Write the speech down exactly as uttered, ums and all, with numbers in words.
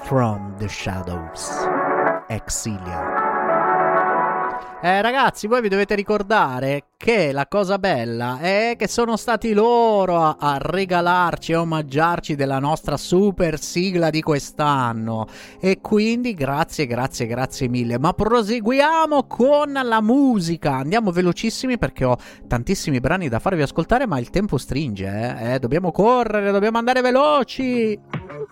From the Shadows, Exilia. Eh, ragazzi, voi vi dovete ricordare che la cosa bella è che sono stati loro a, a regalarci, a omaggiarci della nostra super sigla di quest'anno. E quindi grazie, grazie, grazie mille. Ma proseguiamo con la musica. Andiamo velocissimi perché ho tantissimi brani da farvi ascoltare, ma il tempo stringe, eh? eh dobbiamo correre, dobbiamo andare veloci.